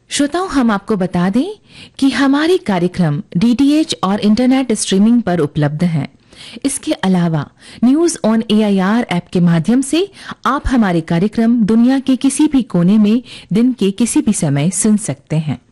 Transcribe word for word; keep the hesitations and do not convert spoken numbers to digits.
श्रोताओं, हम आपको बता दें कि हमारे कार्यक्रम डीटीएच और इंटरनेट स्ट्रीमिंग पर उपलब्ध हैं। इसके अलावा न्यूज ऑन एआईआर ऐप के माध्यम से आप हमारे कार्यक्रम दुनिया के किसी भी कोने में दिन के किसी भी समय सुन सकते हैं।